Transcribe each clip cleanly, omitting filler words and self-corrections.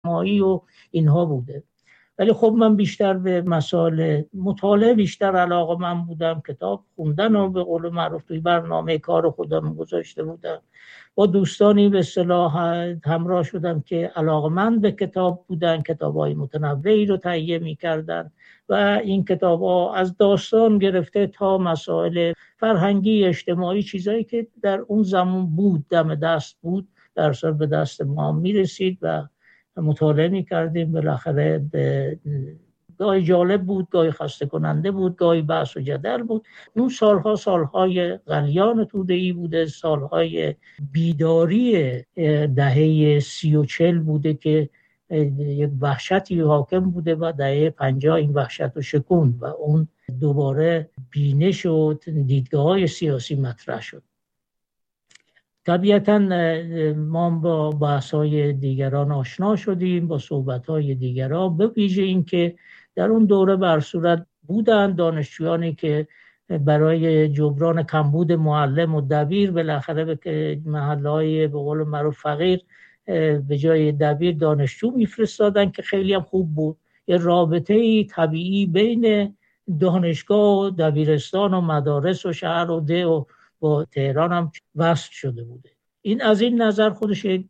اجتماعی و اینها بوده. ولی خب من بیشتر به مسائل مطالعه بیشتر علاقه‌مند بودم، کتاب خوندن و به قول معروف توی برنامه کار خودم گذاشته بودم. با دوستانی به اصطلاح همراه شدم که علاقه‌مند به کتاب بودن، کتاب‌های متنوعی رو تهیه می‌کردن و این کتاب‌ها از داستان گرفته تا مسائل فرهنگی، اجتماعی، چیزایی که در اون زمان بود، دم دست بود، در سر به دست ما می‌رسید و مطالعه می‌کردیم. بالاخره گاهی جالب بود، گاهی خسته کننده بود، گاهی بحث و جدل بود. اون سالهای غلیان توده‌ای بوده، سالهای بیداری دهه 30 و 40 بوده که یک وحشتی حاکم بوده و دهه 50 این وحشت رو شکوند و اون دوباره بینش و دیدگاه‌های سیاسی مطرح شد. طبیعتاً ما با بحث‌های دیگران آشنا شدیم، با صحبت‌های دیگران، به ویژه این که در اون دوره بر صورت بودن دانشجویانی که برای جبران کمبود معلم و دبیر بالاخره به محله‌های به قول معروف فقیر به جای دبیر دانشجو میفرستادن که خیلی هم خوب بود. یه رابطه طبیعی بین دانشگاه و دبیرستان و مدارس و شهر و ده و با تهران هم وصل شده بوده. این از این نظر خودش یک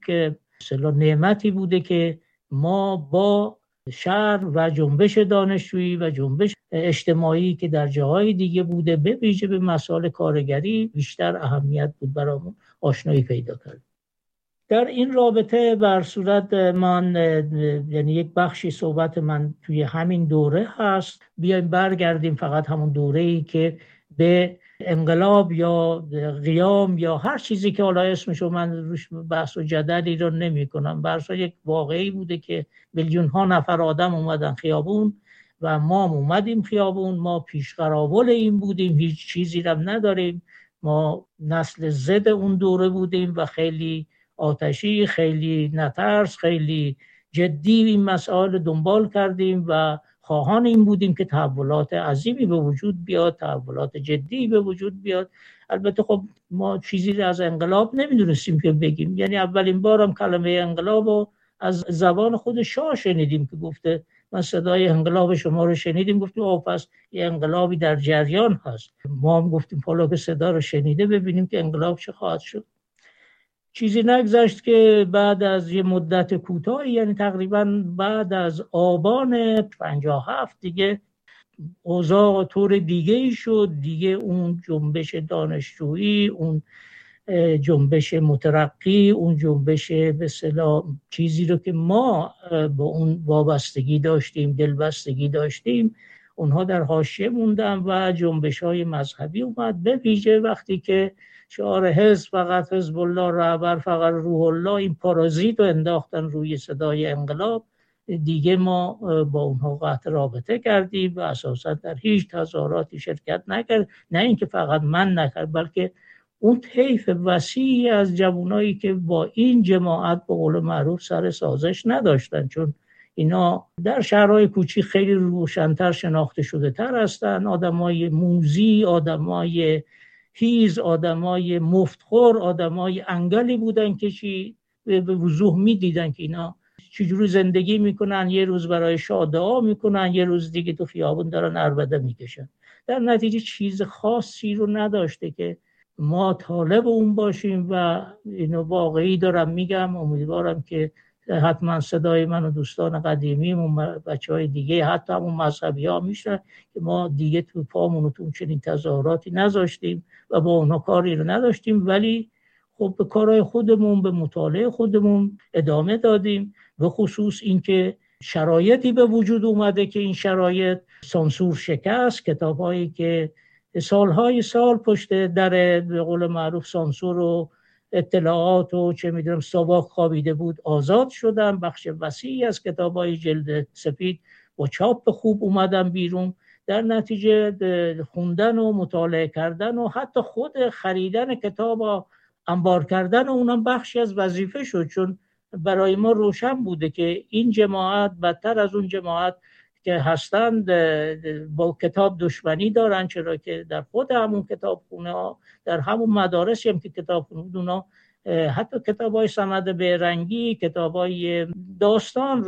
نعمتی بوده که ما با شهر و جنبش دانشجویی و جنبش اجتماعی که در جاهای دیگه بوده به ویژه به مسائل کارگری بیشتر اهمیت بود برامون آشنایی پیدا کرد. در این رابطه بر صورت من یعنی یک بخشی صحبت من توی همین دوره هست. بیایم برگردیم فقط همون دوره‌ای که به انقلاب یا قیام یا هر چیزی که حالا اسمشو من روش بحث و جدلی رو نمی کنم. برسا یک واقعی بوده که میلیون ها نفر آدم اومدن خیابون و ما اومدیم خیابون. ما پیشقراول این بودیم، هیچ چیزی رو نداریم. ما نسل زد اون دوره بودیم و خیلی آتشی، خیلی نترس، خیلی جدی این مسائل دنبال کردیم و خواهان این بودیم که تحولات عظیمی به وجود بیاد، تحولات جدی به وجود بیاد. البته خب ما چیزی رو از انقلاب نمیدونستیم که بگیم. یعنی اولین بارم کلمه انقلاب رو از زبان خود شاه شنیدیم که گفته من صدای انقلاب شما رو شنیدیم. گفتیم آه پس یه انقلابی در جریان هست. ما هم گفتیم حالا که صدا رو شنیده ببینیم که انقلاب چه خواهد شد. چیزی نگذشت که بعد از یه مدت کوتاهی، یعنی تقریبا بعد از آبان 57 دیگه اوضاع طور دیگه ای شد. دیگه اون جنبش دانشجویی، اون جنبش مترقی، اون جنبش به اصطلاح چیزی رو که ما با اون وابستگی داشتیم، دلبستگی داشتیم، اونها در حاشیه موندن و جنبش‌های مذهبی اومد. به ویژه وقتی که شعار حزب فقط حزب الله، رهبر فقط روح الله، این پارازیت رو انداختن روی صدای انقلاب، دیگه ما با اونها قطع رابطه کردیم و اساسا در هیچ تظاهراتی شرکت نکرد. نه اینکه فقط من نکرد، بلکه اون طیف وسیعی از جوانایی که با این جماعت به قول معروف سر سازش نداشتن، چون اینا در شهرهای کوچیک خیلی روشن‌تر شناخته شده تر هستن. آدمای موذی، آدمای هیز، آدمای مفتخور، آدمای انگلی بودن که به وضوح می‌دیدن که اینا چجوری زندگی میکنن. یه روز برای شاه دعا میکنن، یه روز دیگه تو خیابون دارن عربده میکشن. در نتیجه چیز خاصی رو نداشته که ما طالب اون باشیم و اینو واقعی دارم میگم. امیدوارم که حتما صدای من و دوستان قدیمیم و بچهای دیگه حتی همون مذهبی ها میشه که ما دیگه تو پامون تو چنین تظاهراتی نذاشتیم و با اونها کاری رو نداشتیم، ولی خب به کارهای خودمون، به مطالعه خودمون ادامه دادیم. به خصوص اینکه شرایطی به وجود اومده که این شرایط سانسور شکست. کتاب‌هایی که سالهای سال پشت در به قول معروف سانسور و اطلاعات و چه میدونم ساواک خوابیده بود آزاد شدن. بخش وسیعی از کتاب‌های جلد سفید با چاپ خوب اومدن بیرون. در نتیجه خوندن و مطالعه کردن و حتی خود خریدن کتاب و انبار کردن اونم بخشی از وظیفه شد، چون برای ما روشن بوده که این جماعت بدتر از اون جماعت که هستند با کتاب دشمنی دارن، چرا که در خود همون کتابخونه ها، در همون مدارسی هم که کتابخونه حتی کتاب‌های صمد بهرنگی، کتاب‌های داستان